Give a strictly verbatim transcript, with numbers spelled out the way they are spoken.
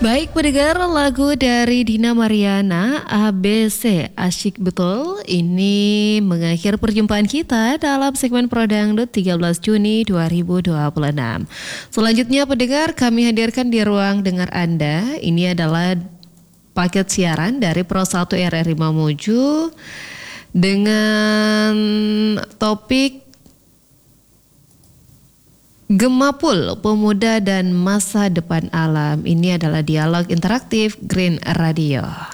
Baik pendengar, lagu dari Dina Mariana A B C asyik betul. Ini mengakhir perjumpaan kita dalam segmen Pro Dangdut tiga belas Juni dua ribu dua puluh enam. Selanjutnya pendengar, kami hadirkan di ruang dengar Anda. Ini adalah paket siaran dari Pro satu R R I Mamuju dengan topik Gemapul Pemuda dan Masa Depan Alam. Ini adalah dialog interaktif Green Radio.